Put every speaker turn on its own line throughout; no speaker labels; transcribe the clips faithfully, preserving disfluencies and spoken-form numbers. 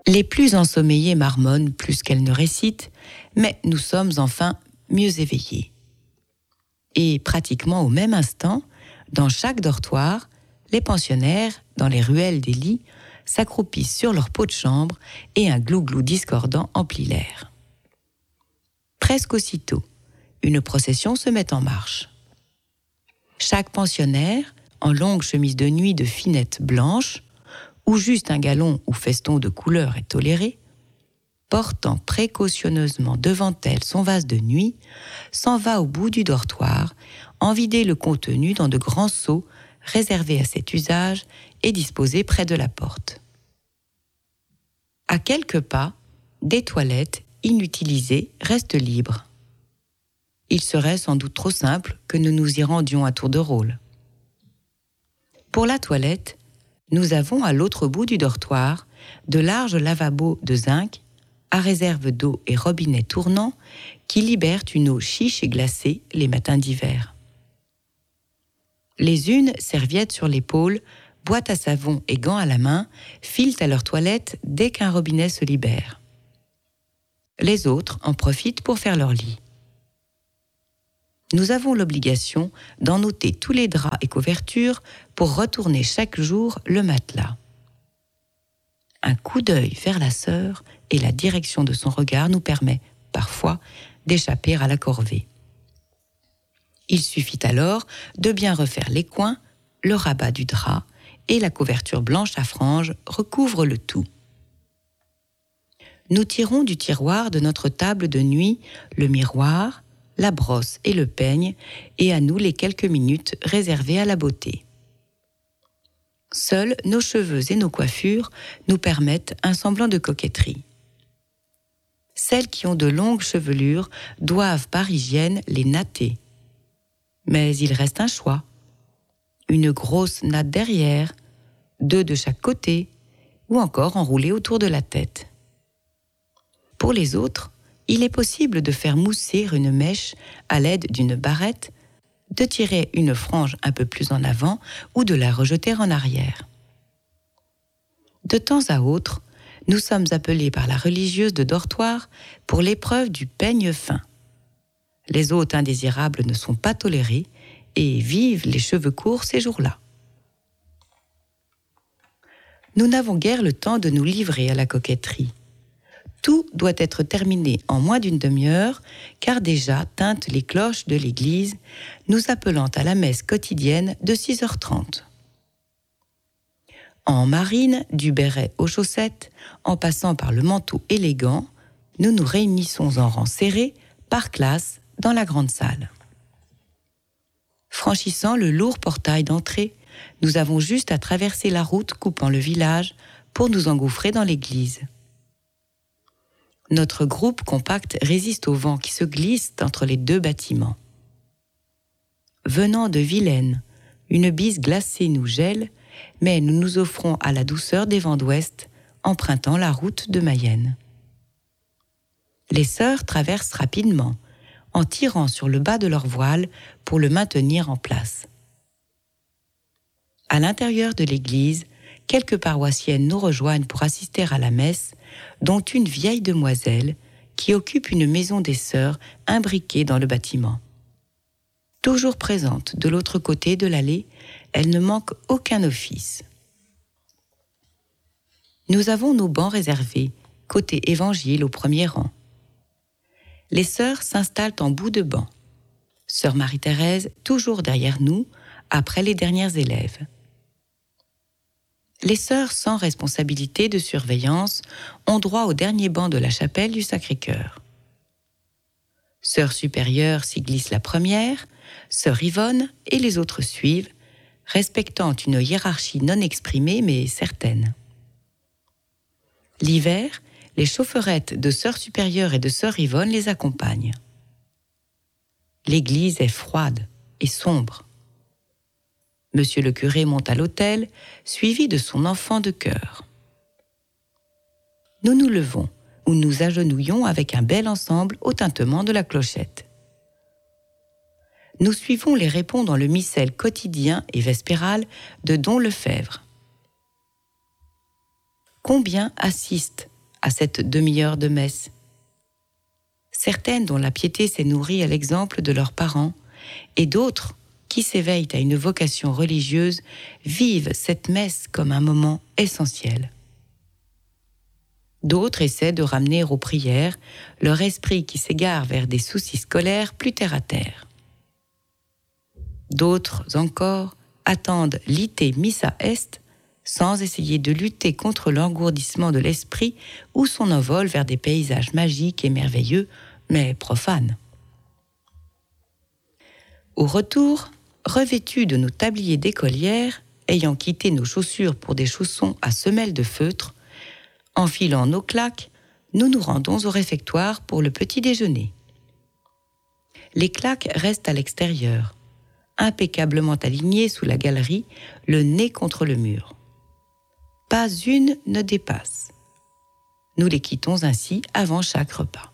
Les plus ensommeillées marmonnent plus qu'elles ne récitent, mais nous sommes enfin mieux éveillés. Et pratiquement au même instant, dans chaque dortoir, les pensionnaires, dans les ruelles des lits, s'accroupissent sur leur pot de chambre et un glouglou discordant emplit l'air. Presque aussitôt, une procession se met en marche. Chaque pensionnaire, en longue chemise de nuit de finette blanche, ou juste un galon ou feston de couleur est toléré, portant précautionneusement devant elle son vase de nuit, s'en va au bout du dortoir, en vider le contenu dans de grands seaux réservés à cet usage et disposés près de la porte. À quelques pas, des toilettes inutilisées restent libres. Il serait sans doute trop simple que nous nous y rendions à tour de rôle. Pour la toilette, nous avons à l'autre bout du dortoir de larges lavabos de zinc à réserve d'eau et robinet tournant qui libèrent une eau chiche et glacée les matins d'hiver. Les unes, serviettes sur l'épaule, boîte à savon et gants à la main, filent à leur toilette dès qu'un robinet se libère. Les autres en profitent pour faire leur lit. Nous avons l'obligation d'en ôter tous les draps et couvertures pour retourner chaque jour le matelas. Un coup d'œil vers la sœur et la direction de son regard nous permet, parfois, d'échapper à la corvée. Il suffit alors de bien refaire les coins, le rabat du drap et la couverture blanche à franges recouvre le tout. Nous tirons du tiroir de notre table de nuit le miroir, la brosse et le peigne, et à nous les quelques minutes réservées à la beauté. Seuls nos cheveux et nos coiffures nous permettent un semblant de coquetterie. Celles qui ont de longues chevelures doivent par hygiène les natter. Mais il reste un choix. Une grosse natte derrière, deux de chaque côté, ou encore enroulée autour de la tête. Pour les autres, il est possible de faire mousser une mèche à l'aide d'une barrette, de tirer une frange un peu plus en avant ou de la rejeter en arrière. De temps à autre, nous sommes appelés par la religieuse de dortoir pour l'épreuve du peigne fin. Les hôtes indésirables ne sont pas tolérés et vivent les cheveux courts ces jours-là. Nous n'avons guère le temps de nous livrer à la coquetterie. Tout doit être terminé en moins d'une demi-heure, car déjà tintent les cloches de l'église, nous appelant à la messe quotidienne de six heures trente. En marine, du béret aux chaussettes, en passant par le manteau élégant, nous nous réunissons en rang serré, par classe, dans la grande salle. Franchissant le lourd portail d'entrée, nous avons juste à traverser la route coupant le village pour nous engouffrer dans l'église. Notre groupe compact résiste au vent qui se glisse entre les deux bâtiments. Venant de Vilaine, une bise glacée nous gèle, mais nous nous offrons à la douceur des vents d'ouest, empruntant la route de Mayenne. Les sœurs traversent rapidement, en tirant sur le bas de leur voile pour le maintenir en place. À l'intérieur de l'église, quelques paroissiennes nous rejoignent pour assister à la messe, dont une vieille demoiselle qui occupe une maison des sœurs imbriquée dans le bâtiment. Toujours présente de l'autre côté de l'allée, elle ne manque aucun office. Nous avons nos bancs réservés, côté évangile au premier rang. Les sœurs s'installent en bout de banc. Sœur Marie-Thérèse toujours derrière nous, après les dernières élèves. Les sœurs sans responsabilité de surveillance ont droit au dernier banc de la chapelle du Sacré-Cœur. Sœur supérieure s'y glisse la première, sœur Yvonne et les autres suivent, respectant une hiérarchie non exprimée mais certaine. L'hiver, les chaufferettes de sœur supérieure et de sœur Yvonne les accompagnent. L'église est froide et sombre. Monsieur le curé monte à l'autel, suivi de son enfant de chœur. Nous nous levons, ou nous agenouillons avec un bel ensemble au tintement de la clochette. Nous suivons les répons dans le missel quotidien et vespéral de Don Lefebvre. Combien assistent, à cette demi-heure de messe. Certaines dont la piété s'est nourrie à l'exemple de leurs parents, et d'autres qui s'éveillent à une vocation religieuse vivent cette messe comme un moment essentiel. D'autres essaient de ramener aux prières leur esprit qui s'égare vers des soucis scolaires plus terre-à-terre. D'autres encore attendent l'ité missa est sans essayer de lutter contre l'engourdissement de l'esprit ou son envol vers des paysages magiques et merveilleux, mais profanes. Au retour, revêtus de nos tabliers d'écolières, ayant quitté nos chaussures pour des chaussons à semelles de feutre, enfilant nos claques, nous nous rendons au réfectoire pour le petit déjeuner. Les claques restent à l'extérieur, impeccablement alignées sous la galerie, le nez contre le mur. Pas une ne dépasse. Nous les quittons ainsi avant chaque repas.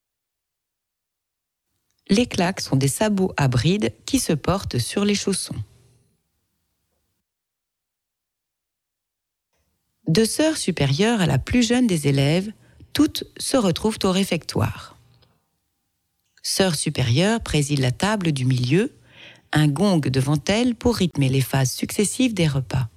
Les claques sont des sabots à bride qui se portent sur les chaussons. De sœur supérieure à la plus jeune des élèves, toutes se retrouvent au réfectoire. Sœur supérieure préside la table du milieu, un gong devant elle pour rythmer les phases successives des repas.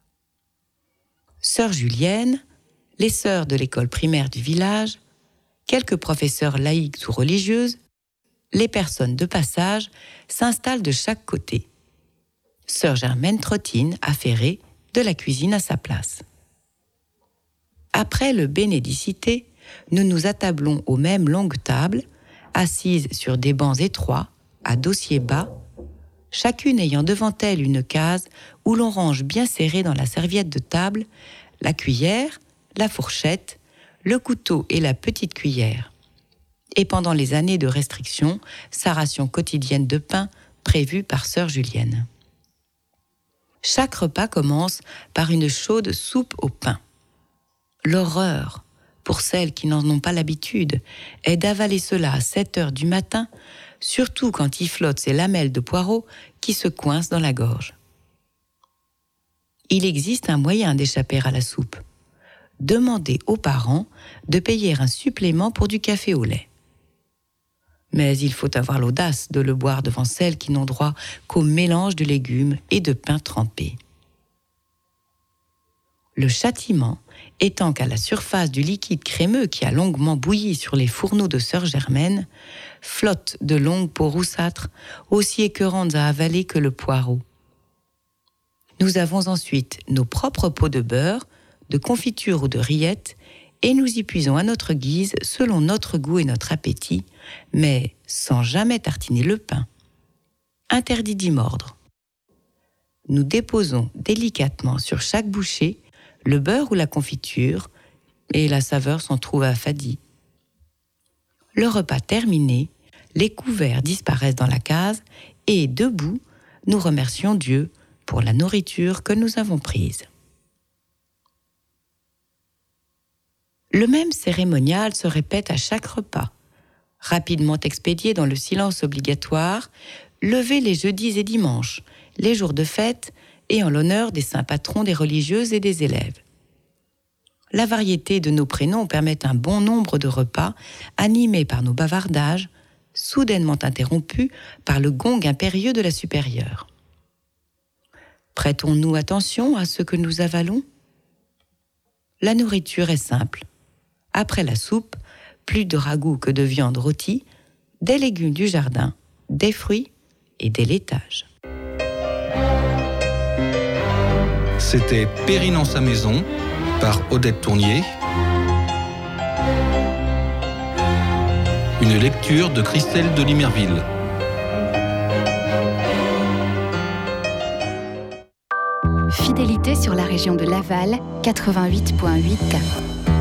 Sœur Julienne, les sœurs de l'école primaire du village, quelques professeurs laïques ou religieuses, les personnes de passage s'installent de chaque côté. Sœur Germaine trottine, affairée, de la cuisine à sa place. Après le bénédicité, nous nous attablons aux mêmes longues tables, assises sur des bancs étroits, à dossiers bas, chacune ayant devant elle une case où l'on range bien serré dans la serviette de table la cuillère, la fourchette, le couteau et la petite cuillère. Et pendant les années de restriction, sa ration quotidienne de pain prévue par sœur Julienne. Chaque repas commence par une chaude soupe au pain. L'horreur, pour celles qui n'en ont pas l'habitude, est d'avaler cela à sept heures du matin, surtout quand y flottent ces lamelles de poireaux qui se coincent dans la gorge. Il existe un moyen d'échapper à la soupe. Demander aux parents de payer un supplément pour du café au lait. Mais il faut avoir l'audace de le boire devant celles qui n'ont droit qu'au mélange de légumes et de pain trempé. Le châtiment étant qu'à la surface du liquide crémeux qui a longuement bouilli sur les fourneaux de sœur Germaine, flottent de longues peaux roussâtres, aussi écœurantes à avaler que le poireau. Nous avons ensuite nos propres pots de beurre, de confiture ou de rillettes, et nous y puisons à notre guise selon notre goût et notre appétit, mais sans jamais tartiner le pain. Interdit d'y mordre. Nous déposons délicatement sur chaque bouchée le beurre ou la confiture, et la saveur s'en trouve affadie. Le repas terminé, les couverts disparaissent dans la case, et debout, nous remercions Dieu pour la nourriture que nous avons prise. Le même cérémonial se répète à chaque repas. Rapidement expédié dans le silence obligatoire, levé les jeudis et dimanches, les jours de fête et en l'honneur des saints patrons des religieuses et des élèves. La variété de nos prénoms permet un bon nombre de repas animés par nos bavardages, soudainement interrompus par le gong impérieux de la supérieure. Prêtons-nous attention à ce que nous avalons ? La nourriture est simple. Après la soupe, plus de ragoût que de viande rôtie, des légumes du jardin, des fruits et des laitages.
C'était Périne en sa maison, par Odette Tournier. Une lecture de Christelle de Limerville.
Fidélité sur la région de Laval, quatre-vingt-huit virgule huit.